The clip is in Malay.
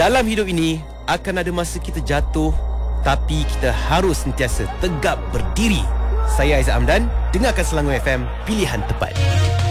Dalam hidup ini akan ada masa kita jatuh, tapi kita harus sentiasa tegap berdiri. Saya Aizat Amdan. Dengarkan Selangor FM, pilihan tepat.